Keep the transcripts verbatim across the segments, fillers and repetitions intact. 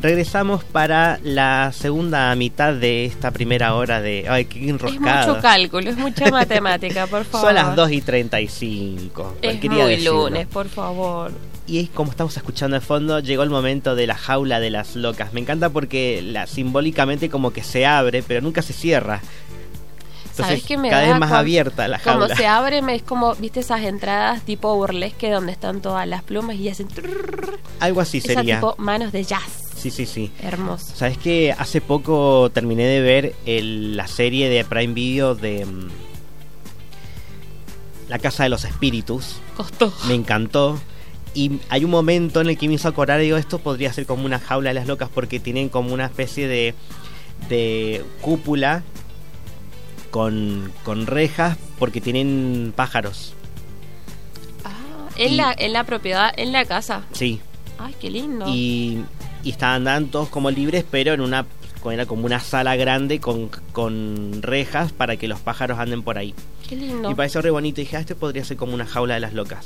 Regresamos para la segunda mitad de esta primera hora de... Ay, qué enroscado. Es mucho cálculo, es mucha matemática, por favor. Son las dos y treinta y cinco. Es muy decirlo. Lunes, por favor. Y es como estamos escuchando al fondo, llegó el momento de la jaula de las locas. Me encanta porque la, simbólicamente como que se abre, pero nunca se cierra. Entonces, que me cada da vez más como, abierta la jaula. Como se abre, me, es como, ¿viste esas entradas tipo burlesque donde están todas las plumas y hacen... Trrr, algo así esa sería. tipo manos de jazz. Sí, sí, sí. Hermoso. ¿Sabes qué? Hace poco terminé de ver el, la serie de Prime Video de um, La Casa de los Espíritus. Costó. Me encantó. Y hay un momento en el que me hizo acordar, digo, esto podría ser como una jaula de las locas porque tienen como una especie de, de cúpula con, con rejas porque tienen pájaros. Ah, en, y, la, en la propiedad, en la casa. Sí. Ay, qué lindo. Y, y estaban dando todos como libres, pero en una era como una sala grande con, con rejas para que los pájaros anden por ahí. Qué lindo. Y pareció re bonito. Y dije, ah, este podría ser como una jaula de las locas.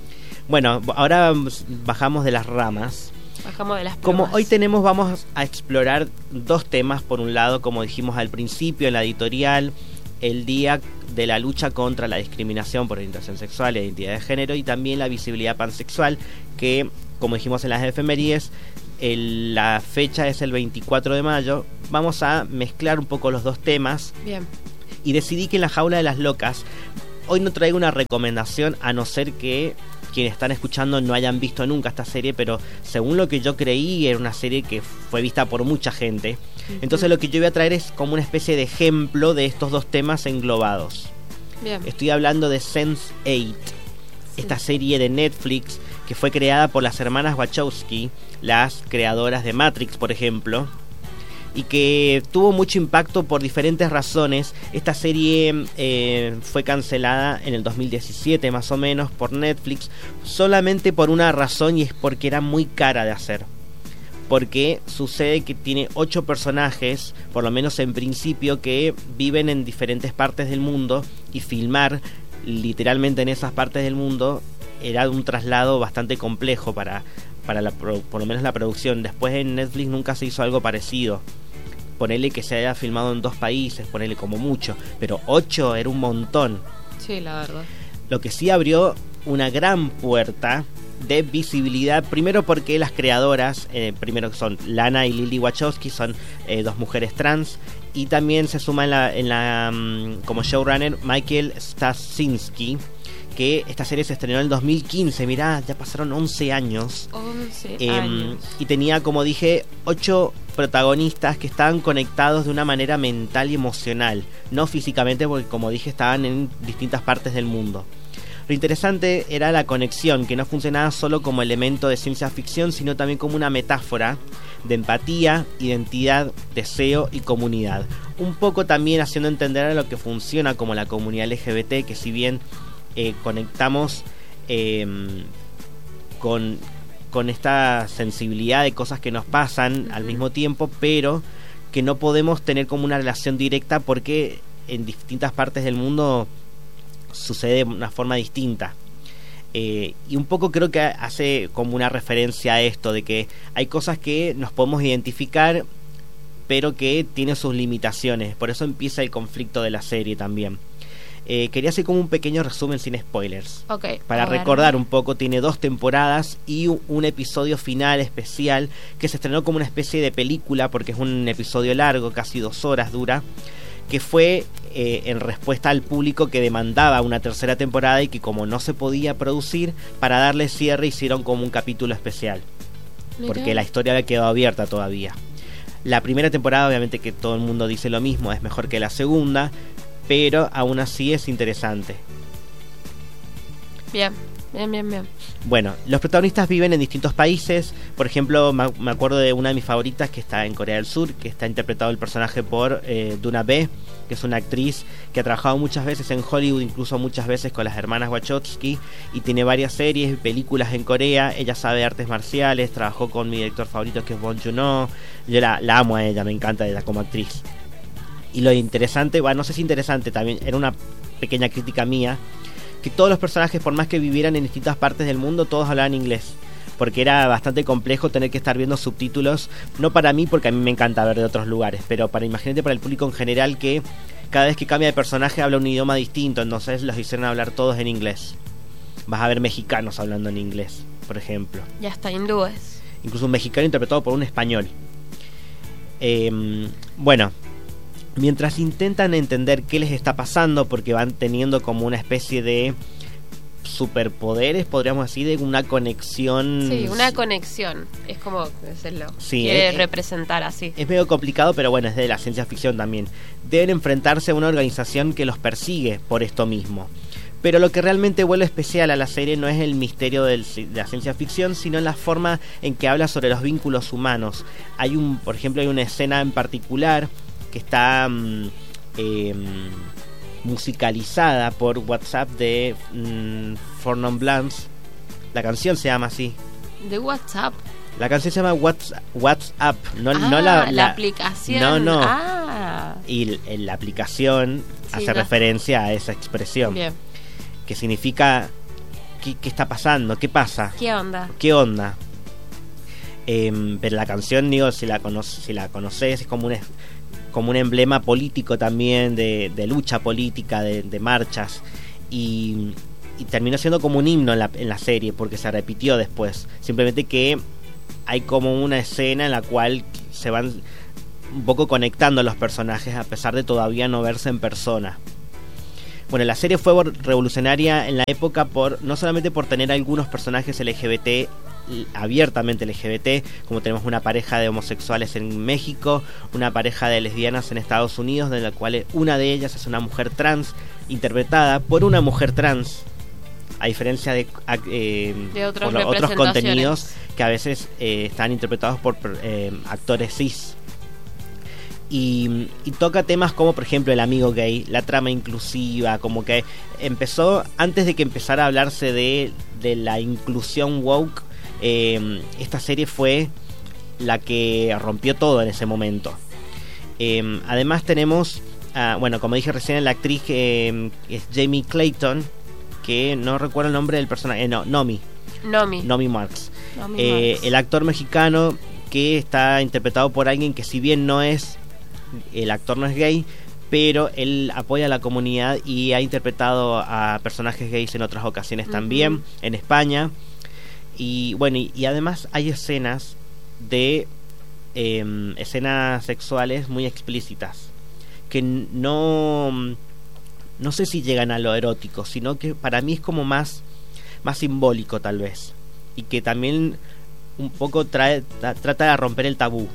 Bueno, ahora bajamos de las ramas. Bajamos de las plumas. Como hoy tenemos, vamos a explorar dos temas. Por un lado, como dijimos al principio en la editorial, el día de la lucha contra la discriminación por orientación sexual e identidad de género, y también la visibilidad pansexual, que, como dijimos en las efemérides, el, la fecha es el veinticuatro de mayo. Vamos a mezclar un poco los dos temas. Bien. Y decidí que en la jaula de las locas hoy no traigo una recomendación, a no ser que quienes están escuchando no hayan visto nunca esta serie, pero según lo que yo creí era una serie que fue vista por mucha gente. Uh-huh. Entonces lo que yo voy a traer es como una especie de ejemplo de estos dos temas englobados. Bien. Estoy hablando de sense eight, sí. Esta serie de Netflix que fue creada por las hermanas Wachowski, las creadoras de Matrix, por ejemplo, y que tuvo mucho impacto por diferentes razones. Esta serie eh, fue cancelada en el dos mil diecisiete más o menos por Netflix, solamente por una razón, y es porque era muy cara de hacer. Porque sucede que tiene ocho personajes, por lo menos en principio, que viven en diferentes partes del mundo, y filmar literalmente en esas partes del mundo era un traslado bastante complejo para, para la, por lo menos la producción. Después en Netflix nunca se hizo algo parecido. Ponele que se haya filmado en dos países, ponele como mucho, pero ocho era un montón. Sí, la verdad. Lo que sí abrió una gran puerta de visibilidad, primero porque las creadoras, eh, primero son Lana y Lily Wachowski, son eh, dos mujeres trans, y también se suma en la, en la um, como showrunner Michael Straczynski, que esta serie se estrenó en el dos mil quince, mirá, ya pasaron once años. once eh, años. Y tenía, como dije, ocho protagonistas que estaban conectados de una manera mental y emocional, no físicamente, porque como dije estaban en distintas partes del mundo. Lo interesante era la conexión, que no funcionaba solo como elemento de ciencia ficción, sino también como una metáfora de empatía, identidad, deseo y comunidad. Un poco también haciendo entender a lo que funciona como la comunidad L G B T, que si bien eh, conectamos eh, con, con esta sensibilidad de cosas que nos pasan al mismo tiempo, pero que no podemos tener como una relación directa porque en distintas partes del mundo sucede de una forma distinta. Eh, y un poco creo que hace como una referencia a esto, de que hay cosas que nos podemos identificar, pero que tienen sus limitaciones. Por eso empieza el conflicto de la serie también. Eh, quería hacer como un pequeño resumen sin spoilers. Okay, para recordar un poco, tiene dos temporadas y un episodio final especial que se estrenó como una especie de película, porque es un episodio largo, casi dos horas dura, que fue eh, en respuesta al público que demandaba una tercera temporada, y que como no se podía producir, para darle cierre hicieron como un capítulo especial. Mirá. Porque la historia había quedado abierta todavía. La primera temporada, obviamente que todo el mundo dice lo mismo, es mejor que la segunda, pero aún así es interesante. Bien, bien, bien, bien. Bueno, los protagonistas viven en distintos países. Por ejemplo, me acuerdo de una de mis favoritas que está en Corea del Sur, que está interpretado el personaje por eh, Duna Bae, que es una actriz que ha trabajado muchas veces en Hollywood, incluso muchas veces con las hermanas Wachowski, y tiene varias series y películas en Corea. Ella sabe artes marciales, trabajó con mi director favorito, que es Bong Joon-ho. Yo la, la amo a ella, me encanta ella como actriz. Y lo interesante, bueno, no sé si interesante, también era una pequeña crítica mía, que todos los personajes, por más que vivieran en distintas partes del mundo, todos hablaban inglés. porque era bastante complejo tener que estar viendo subtítulos, no para mí porque a mí me encanta ver de otros lugares, pero para imagínate para el público en general que cada vez que cambia de personaje habla un idioma distinto, entonces los hicieron hablar todos en inglés. Vas a ver mexicanos hablando en inglés, por ejemplo. Ya está, hindúes. Incluso un mexicano interpretado por un español. Eh, bueno, mientras intentan entender qué les está pasando, porque van teniendo como una especie de superpoderes, podríamos decir, de una conexión. Sí, una conexión. Es como se lo sí, quiere eh, representar así. Es medio complicado, pero bueno, es de la ciencia ficción también. Deben enfrentarse a una organización que los persigue por esto mismo. Pero lo que realmente vuelve especial a la serie no es el misterio del, de la ciencia ficción, sino la forma en que habla sobre los vínculos humanos. Hay un, por ejemplo, hay una escena en particular que está um, eh, musicalizada por WhatsApp de um, Four Non Blondes. La canción se llama así. ¿De WhatsApp? La canción se llama What's, WhatsApp, no, ah, no la, la, la aplicación. No, no. Ah. Y l- la aplicación sí, hace no. referencia a esa expresión. Bien. Que significa ¿qué, qué está pasando? ¿Qué pasa? ¿Qué onda? ¿Qué onda? Eh, pero la canción, digo, si la conoces, si la conoces, es como un como un emblema político también de, de lucha política, de, de marchas y, y terminó siendo como un himno en la, en la serie porque se repitió después. Simplemente que hay como una escena en la cual se van un poco conectando los personajes a pesar de todavía no verse en persona. Bueno, la serie fue revolucionaria en la época por no solamente por tener algunos personajes L G B T, abiertamente L G B T, como tenemos una pareja de homosexuales en México, una pareja de lesbianas en Estados Unidos, de la cual una de ellas es una mujer trans, interpretada por una mujer trans, a diferencia de, eh, de otros, por otros contenidos que a veces eh, están interpretados por eh, actores cis. Y, y toca temas como por ejemplo el amigo gay, la trama inclusiva, como que empezó antes de que empezara a hablarse de, de la inclusión woke. Eh, esta serie fue la que rompió todo en ese momento. Eh, además tenemos uh, bueno, como dije recién, la actriz eh, es Jamie Clayton, que no recuerdo el nombre del personaje, eh, no, Nomi Nomi Nomi Marx, Nomi eh, Marx. El actor mexicano que está interpretado por alguien que si bien no es el actor no es gay, pero él apoya a la comunidad y ha interpretado a personajes gays en otras ocasiones uh-huh. también, en España. Y bueno, y, y además hay escenas de eh, escenas sexuales muy explícitas que no no sé si llegan a lo erótico, sino que para mí es como más más simbólico tal vez, y que también un poco trae, tra, trata de romper el tabú.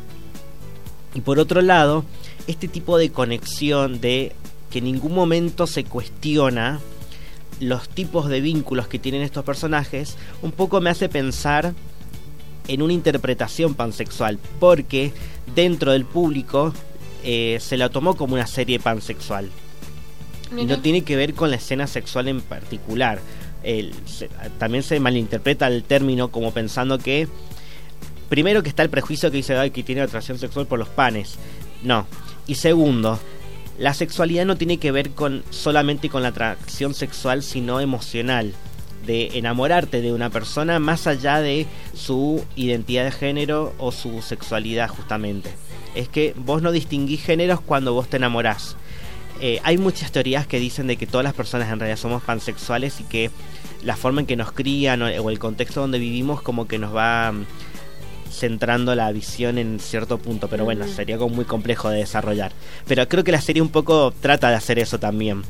Y por otro lado, este tipo de conexión de que en ningún momento se cuestiona los tipos de vínculos que tienen estos personajes, un poco me hace pensar en una interpretación pansexual, porque dentro del público eh, se la tomó como una serie pansexual. Mira. Y no tiene que ver con la escena sexual en particular. El, se, también se malinterpreta el término como pensando que primero que está el prejuicio que dice ay, que tiene atracción sexual por los panes. No. Y segundo, la sexualidad no tiene que ver con solamente con la atracción sexual, sino emocional, de enamorarte de una persona más allá de su identidad de género o su sexualidad justamente. Es que vos no distinguís géneros cuando vos te enamorás. Eh, hay muchas teorías que dicen de que todas las personas en realidad somos pansexuales y que la forma en que nos crían o, o el contexto donde vivimos como que nos va centrando la visión en cierto punto, pero bueno, sería algo muy complejo de desarrollar. Pero creo que la serie un poco trata de hacer eso también.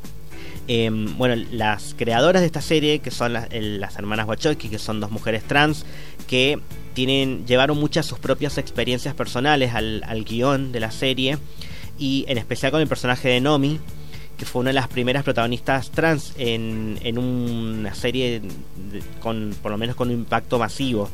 Eh, bueno, las creadoras de esta serie, que son las, el, las hermanas Wachowski, que son dos mujeres trans, que tienen llevaron muchas sus propias experiencias personales al, al guión de la serie, y en especial con el personaje de Nomi, que fue una de las primeras protagonistas trans en, en una serie de, con por lo menos con un impacto masivo.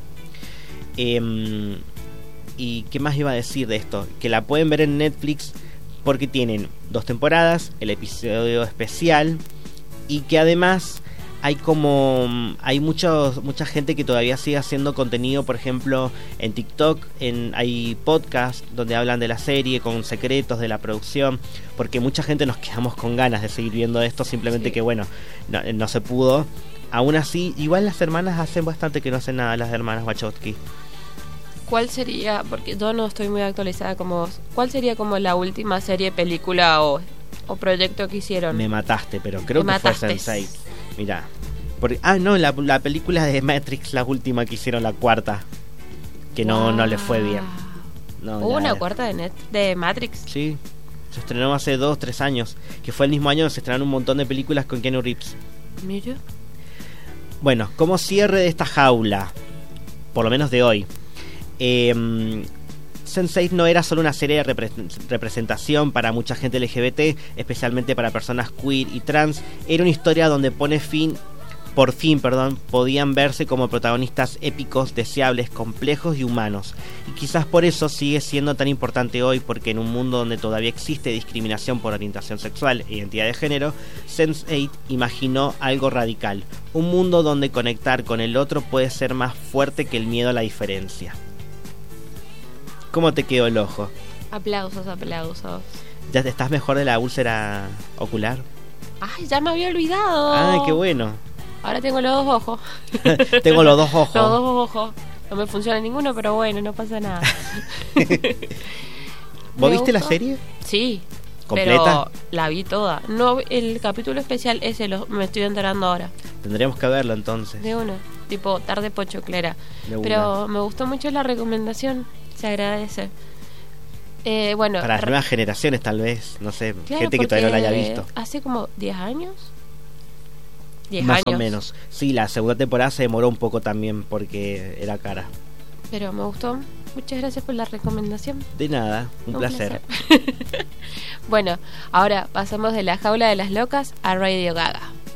Eh, y qué más iba a decir de esto, que la pueden ver en Netflix porque tienen dos temporadas, el episodio especial, y que además hay como hay muchos mucha gente que todavía sigue haciendo contenido, por ejemplo en TikTok, en hay podcasts donde hablan de la serie con secretos de la producción, porque mucha gente nos quedamos con ganas de seguir viendo esto, simplemente sí. que bueno, no, no se pudo Aún así, igual las hermanas hacen bastante que no hacen nada, las hermanas Wachowski. ¿Cuál sería, porque yo no estoy muy actualizada como vos, cuál sería como la última serie, película o, o proyecto que hicieron? Me mataste, pero creo Me que fue mataste. sense eight. Mirá. Porque, ah, no, la, la película de Matrix, la última que hicieron, la cuarta. Que no, Wow. no le fue bien. No, ¿Hubo la- una cuarta de, net, de Matrix? Sí, se estrenó hace dos, tres años. Que fue el mismo año que se estrenaron un montón de películas con Keanu Reeves. Mira. Bueno, como cierre de esta jaula, por lo menos de hoy, eh, sense eight no era solo una serie de repre- representación para mucha gente L G B T, especialmente para personas queer y trans. Era una historia donde pone fin, por fin, perdón, podían verse como protagonistas épicos, deseables, complejos y humanos. Y quizás por eso sigue siendo tan importante hoy, porque en un mundo donde todavía existe discriminación por orientación sexual e identidad de género, sense eight imaginó algo radical. Un mundo donde conectar con el otro puede ser más fuerte que el miedo a la diferencia. ¿Cómo te quedó el ojo? Aplausos, aplausos. ¿Ya te estás mejor de la úlcera ocular? Ay, ya me había olvidado. Ah, qué bueno. Ahora tengo los dos ojos. Tengo los dos ojos. Los dos ojos. No me funciona ninguno, pero bueno, no pasa nada. ¿Vos Me viste la gustó. serie? Sí. ¿Completa? Pero la vi toda. No, el capítulo especial ese lo, me estoy enterando ahora. Tendríamos que verlo entonces. De una. Tipo tarde pochoclera. De una. Pero me gustó mucho la recomendación. Se agradece. Eh, bueno. Para las re- nuevas generaciones tal vez, no sé, claro, gente que todavía no la haya porque visto. Hace como diez años. diez Más años. o menos. Sí, la segunda temporada se demoró un poco también porque era cara. Pero me gustó. Muchas gracias por la recomendación. De nada, un, Un placer. placer. Bueno, ahora pasamos de la jaula de las locas a Radio Gaga.